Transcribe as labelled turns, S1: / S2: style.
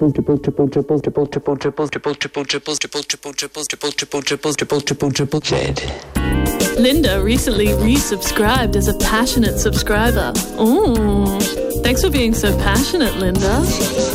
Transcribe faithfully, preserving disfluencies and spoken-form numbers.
S1: triple triple triple triple triple triple triple triple triple triple triple triple triple triple triple triple triple triple triple Jed.
S2: Linda recently resubscribed as a passionate subscriber. Ooh, thanks for being so passionate, Linda.